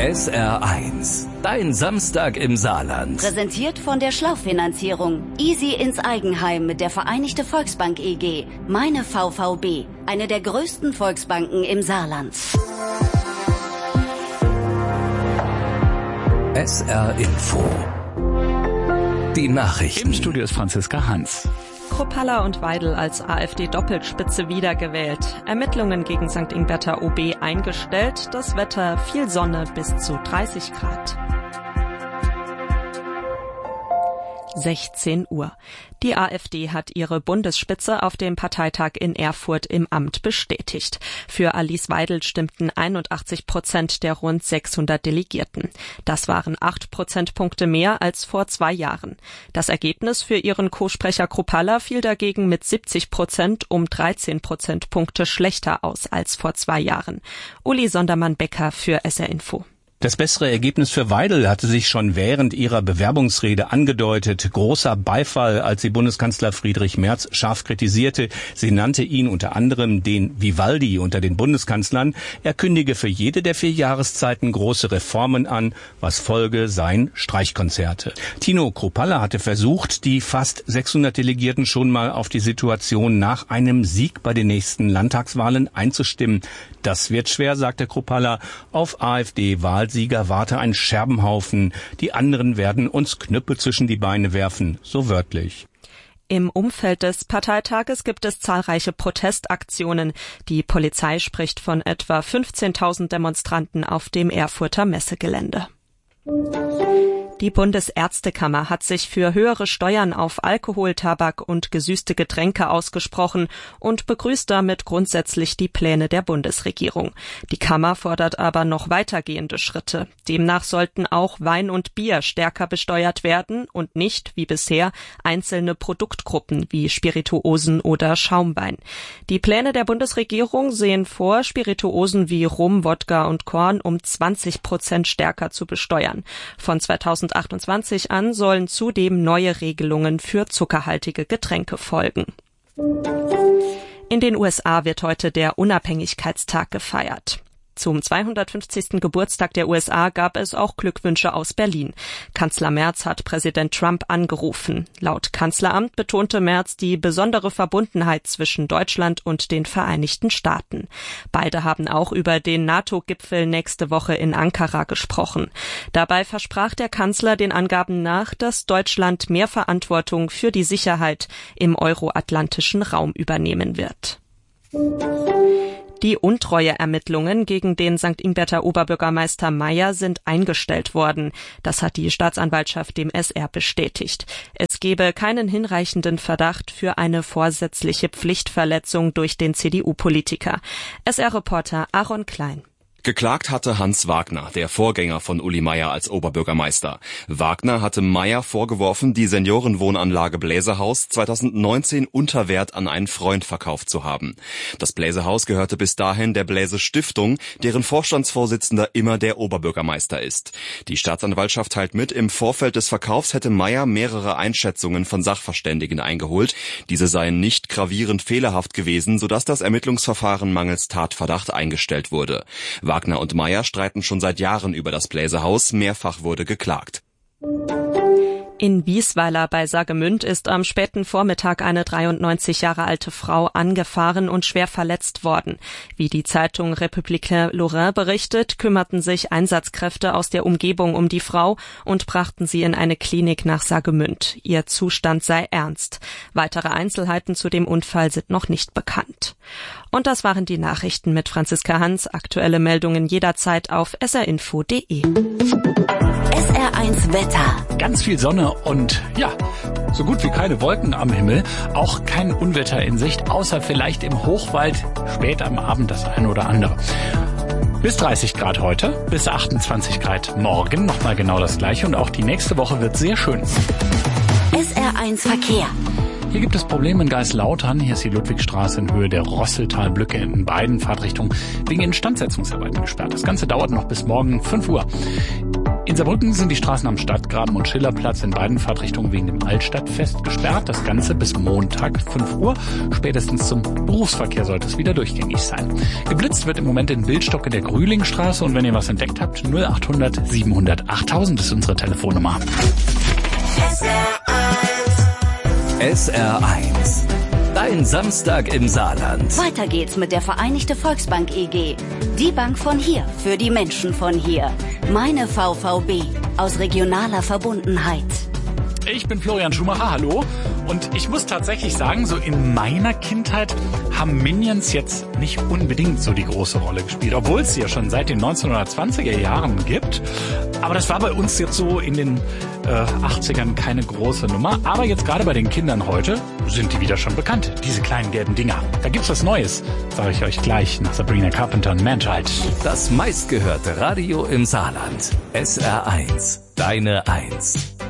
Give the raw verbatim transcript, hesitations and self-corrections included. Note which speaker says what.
Speaker 1: S R eins, dein Samstag im Saarland.
Speaker 2: Präsentiert von der Schlauchfinanzierung. Easy ins Eigenheim mit der Vereinigte Volksbank E G. Meine V V B, eine der größten Volksbanken im Saarland.
Speaker 1: S R Info. Die Nachrichten.
Speaker 3: Im Studio ist Franziska Hans.
Speaker 4: Kruppalla und Weidel als AfD-Doppelspitze wiedergewählt. Ermittlungen gegen Sankt Ingbert O B eingestellt. Das Wetter viel Sonne bis zu dreißig Grad. sechzehn Uhr. Die AfD hat ihre Bundesspitze auf dem Parteitag in Erfurt im Amt bestätigt. Für Alice Weidel stimmten einundachtzig Prozent der rund sechshundert Delegierten. Das waren acht Prozentpunkte mehr als vor zwei Jahren. Das Ergebnis für ihren Co-Sprecher Kruppalla fiel dagegen mit siebzig Prozent um dreizehn Prozentpunkte schlechter aus als vor zwei Jahren. Uli Sondermann-Becker für S R Info.
Speaker 3: Das bessere Ergebnis für Weidel hatte sich schon während ihrer Bewerbungsrede angedeutet. Großer Beifall, als sie Bundeskanzler Friedrich Merz scharf kritisierte. Sie nannte ihn unter anderem den Vivaldi unter den Bundeskanzlern. Er kündige für jede der vier Jahreszeiten große Reformen an, was Folge seien Streichkonzerte. Tino Kruppalla hatte versucht, die fast sechshundert Delegierten schon mal auf die Situation nach einem Sieg bei den nächsten Landtagswahlen einzustimmen. Das wird schwer, sagte Kruppalla. Auf AfD-Wahlsieger warte ein Scherbenhaufen. Die anderen werden uns Knüppel zwischen die Beine werfen, so wörtlich.
Speaker 4: Im Umfeld des Parteitages gibt es zahlreiche Protestaktionen. Die Polizei spricht von etwa fünfzehntausend Demonstranten auf dem Erfurter Messegelände. Die Bundesärztekammer hat sich für höhere Steuern auf Alkohol, Tabak und gesüßte Getränke ausgesprochen und begrüßt damit grundsätzlich die Pläne der Bundesregierung. Die Kammer fordert aber noch weitergehende Schritte. Demnach sollten auch Wein und Bier stärker besteuert werden und nicht, wie bisher, einzelne Produktgruppen wie Spirituosen oder Schaumwein. Die Pläne der Bundesregierung sehen vor, Spirituosen wie Rum, Wodka und Korn um zwanzig Prozent stärker zu besteuern. Von zweitausendachtundzwanzig an sollen zudem neue Regelungen für zuckerhaltige Getränke folgen. In den U S A wird heute der Unabhängigkeitstag gefeiert. Zum zweihundertfünfzigsten Geburtstag der U S A gab es auch Glückwünsche aus Berlin. Kanzler Merz hat Präsident Trump angerufen. Laut Kanzleramt betonte Merz die besondere Verbundenheit zwischen Deutschland und den Vereinigten Staaten. Beide haben auch über den NATO-Gipfel nächste Woche in Ankara gesprochen. Dabei versprach der Kanzler den Angaben nach, dass Deutschland mehr Verantwortung für die Sicherheit im euroatlantischen Raum übernehmen wird. Die Untreueermittlungen gegen den Sankt Ingberter Oberbürgermeister Meyer sind eingestellt worden. Das hat die Staatsanwaltschaft dem S R bestätigt. Es gebe keinen hinreichenden Verdacht für eine vorsätzliche Pflichtverletzung durch den C D U-Politiker. S R-Reporter Aaron Klein.
Speaker 5: Geklagt hatte Hans Wagner, der Vorgänger von Uli Meyer als Oberbürgermeister. Wagner hatte Meyer vorgeworfen, die Seniorenwohnanlage Bläsehaus zweitausendneunzehn unter Wert an einen Freund verkauft zu haben. Das Bläsehaus gehörte bis dahin der Bläse Stiftung, deren Vorstandsvorsitzender immer der Oberbürgermeister ist. Die Staatsanwaltschaft teilt mit, im Vorfeld des Verkaufs hätte Meyer mehrere Einschätzungen von Sachverständigen eingeholt. Diese seien nicht gravierend fehlerhaft gewesen, sodass das Ermittlungsverfahren mangels Tatverdacht eingestellt wurde. Wagner und Meyer streiten schon seit Jahren über das Bläsehaus. Mehrfach wurde geklagt.
Speaker 4: In Wiesweiler bei Saargemünd ist am späten Vormittag eine dreiundneunzig Jahre alte Frau angefahren und schwer verletzt worden. Wie die Zeitung Républicain Lorrain berichtet, kümmerten sich Einsatzkräfte aus der Umgebung um die Frau und brachten sie in eine Klinik nach Saargemünd. Ihr Zustand sei ernst. Weitere Einzelheiten zu dem Unfall sind noch nicht bekannt. Und das waren die Nachrichten mit Franziska Hans. Aktuelle Meldungen jederzeit auf s r info punkt d e.
Speaker 2: S R eins Wetter.
Speaker 3: Ganz viel Sonne und ja, so gut wie keine Wolken am Himmel. Auch kein Unwetter in Sicht, außer vielleicht im Hochwald spät am Abend das eine oder andere. Bis dreißig Grad heute, bis achtundzwanzig Grad morgen. Nochmal genau das Gleiche und auch die nächste Woche wird sehr schön.
Speaker 2: S R eins Verkehr.
Speaker 3: Hier gibt es Probleme in Geislautern. Hier ist die Ludwigstraße in Höhe der Rosseltalbrücke in beiden Fahrtrichtungen wegen Instandsetzungsarbeiten gesperrt. Das Ganze dauert noch bis morgen fünf Uhr.
Speaker 6: In Saarbrücken sind die Straßen am Stadtgraben und Schillerplatz in beiden Fahrtrichtungen wegen dem Altstadtfest gesperrt. Das Ganze bis Montag fünf Uhr. Spätestens zum Berufsverkehr sollte es wieder durchgängig sein. Geblitzt wird im Moment in Bildstock in der Grühlingstraße. Und wenn ihr was entdeckt habt, null achthundert siebenhundert achttausend ist unsere Telefonnummer.
Speaker 1: S R eins. Dein Samstag im Saarland.
Speaker 2: Weiter geht's mit der Vereinigte Volksbank E G. Die Bank von hier, für die Menschen von hier. Meine V V B, aus regionaler Verbundenheit.
Speaker 6: Ich bin Florian Schumacher, hallo. Und ich muss tatsächlich sagen, so in meiner Kindheit haben Minions jetzt nicht unbedingt so die große Rolle gespielt, obwohl es sie ja schon seit den neunzehnhundertzwanziger Jahren gibt. Aber das war bei uns jetzt so in den äh, achtzigern keine große Nummer. Aber jetzt gerade bei den Kindern heute sind die wieder schon bekannt, diese kleinen gelben Dinger. Da gibt's was Neues, sage ich euch gleich nach Sabrina Carpenter und Manchild.
Speaker 1: Das meistgehörte Radio im Saarland. S R eins. Deine Eins.